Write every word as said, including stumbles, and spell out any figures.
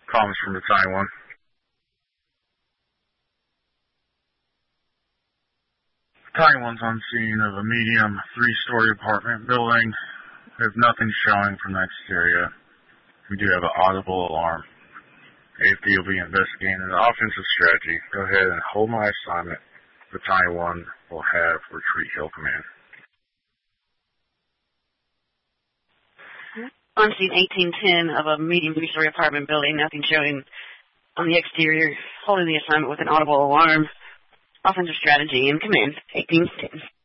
Comments from Battalion one. Battalion one's on scene of a medium three-story apartment building. We have nothing showing from the exterior. We do have an audible alarm. A F D will be investigating the offensive strategy. Go ahead and hold my assignment. Battalion one will have Retreat Hill Command. On scene eighteen ten of a medium three-story apartment building, nothing showing on the exterior, holding the assignment with an audible alarm. Offensive strategy in command, eighteen ten.